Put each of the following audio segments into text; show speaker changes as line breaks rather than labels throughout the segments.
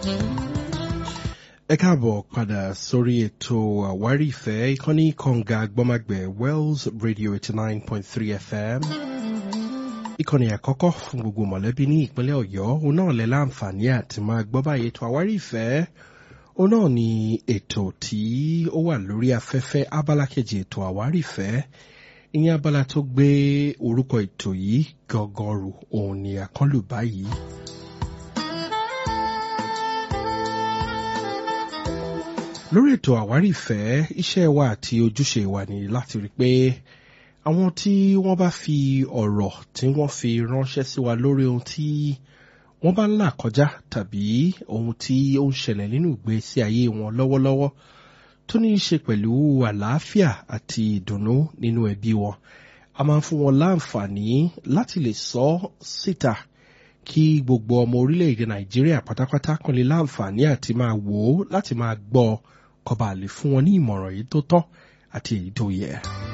Ẹ káàbọ̀ padà sórí ètò àwárí ìfẹ́ ìkànnì kànga gbọ́mágbẹ̀ Wells Radio 89.3 FM. Ìkànnì àkọ́kọ́ fún gbogbo mọ̀lẹ́bí ní ìpínlẹ̀ Ọ̀yọ́, òun náà lẹ láǹfààní àti máa gbọ́ báyìí ètò àwárí ìfẹ́. Òun náà ni ètò tí ó wà lórí afẹ́fẹ́ abala kejì ètò àwárí ìfẹ́. Ìyẹn abala tó gbé orúkọ ètò yìí gọgọrù òun ni àkọlù báyìí. Lórí ètò àwárí ìfẹ́, iṣẹ́ wa àti ojúṣe wa ni láti rí pé àwọn tí wọ́n bá fi ọ̀rọ̀ tí wọ́n fi ránṣẹ́ sí wa lórí ohun tí wọ́n bá ń là kọjá tàbí ohun tí ó ń ṣẹlẹ̀ nínú ìgbésí ayé wọn lọ́wọ́lọ́wọ́ tó ní í ṣe pẹ̀lú àlàáfíà àti ìdùnnú nínú ẹbí wọn. A máa ń fún wọn láǹfààní láti lè sọ síta kí gbogbo ọmọ orílẹ̀-èdè Nàìjíríà pátápátá kan lè láǹfààní àti máa wò ó láti máa gbọ́ kọba lè fún wọn ní ìmọ̀ràn èyí tó tọ́ àti èyí tó yẹ.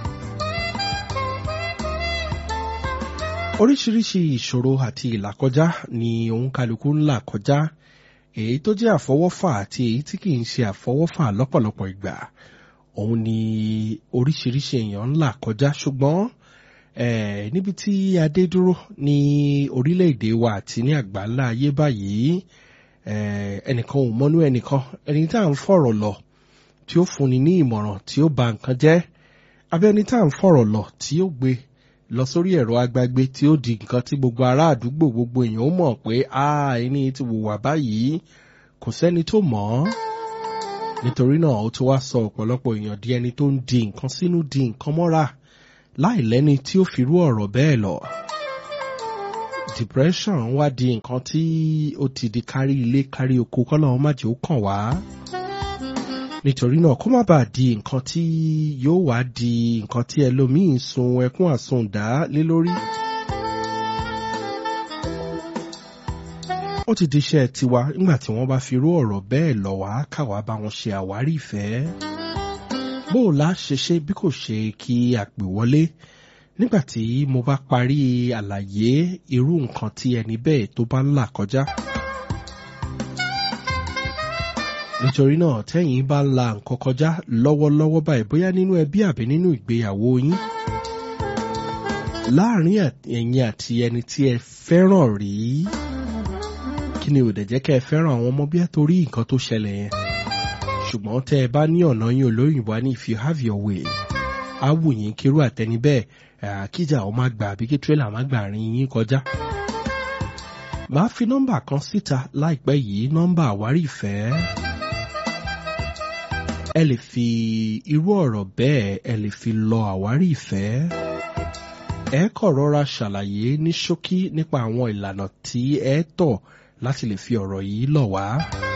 Oríṣiríṣi ìṣòro àti ìlàkọjá ni òun kálukú ń là kọjá, èyí tó jẹ́ àfọwọ́fà àti èyí tí kì í ṣe àfọwọ́fà lọ́pọ̀lọpọ̀ ìgbà. Òun ni oríṣiríṣi èèyàn ń là kọjá, ṣùgbọ́n níbi tí adé dúró ní orílẹ̀-èdè wa àti ní àgbáńlá ayé báyìí, ẹnìkan ò mọ́nú ẹnìkan, ẹni tá à ń fọ̀rọ̀ lọ tí ó fúnni ní ìmọ̀ràn tí ó ba nǹkan jẹ́, abẹ́ ẹni tá à ń fọ̀rọ̀ lọ tí ó gbé lọ sórí ẹ̀rọ agbágbé tí ó di nǹkan tí gbogbo ará àdúgbò gbogbo èèyàn ó mọ̀ pé ẹni tí wùwà báyìí kò sẹ́ni tó mọ̀ ọ́. Nítorí náà ó tó wá sọ ọ̀pọ̀lọpọ̀ èèyàn di ẹni tó ń di nǹkan sínú, di nǹkan mọ́ra láì lẹ́ni tí ó firú ọ̀rọ̀ bẹ́ẹ̀ lọ. Depression wá di nǹkan tí ó ti di kárí ilé kárí oko kọ́lọ́run má jẹ́ ó kàn wá. Nítorí náà kó má bàa di nǹkan tí yóò wá di nǹkan tí ẹlòmíín sun ẹkún àsundá lé lórí. Ó ti di iṣẹ́ tiwa nígbà tí wọ́n bá firú ọ̀rọ̀ bẹ́ẹ̀ lọ wá káwa bá wọn ṣe àwárí ìfẹ́. Bó o lá ṣe ṣe bí kò ṣe kí a pè wọlé nígbà tí mo bá parí àlàyé irú nǹkan tí ẹni bẹ́ẹ̀ tó bá ń là kọjá. Nítorí náà tẹ́yìn bá ń la nǹkan kọjá lọ́wọ́lọ́wọ́ báyìí bóyá nínú ẹbí àbí nínú ìgbéyàwó yín, láàrin ẹ̀yin àti ẹni tí ẹ fẹ́ràn rí, kí ni ò dẹ̀ jẹ́ kẹ́ ẹ fẹ́ràn àwọn ọmọ bí ẹ torí nǹkan tó ṣẹlẹ̀ yẹn. Ṣùgbọ́n tẹ́ ẹ bá ní ọ̀nà yín olóyìnbó ní if you have your way, á wù yín kírú àtẹni bẹ́ẹ̀ kíjà ó má gbà àbí kí tírélà má gbà rìn yín kọjá. Màá fi nọ́mbà kan síta láìpẹ́ yìí, nọ́mbà àwárí ìfẹ́. Ẹ lè fi irú ọ̀rọ̀ bẹ́ẹ̀ ẹ lè fi lọ àwárí ìfẹ́. Ẹ kọ̀ rọra ṣàlàyé ní ṣókí nípa àwọn ìlànà tí ẹ tọ̀ láti lè fi ọ̀rọ̀ yìí lọ̀ wá.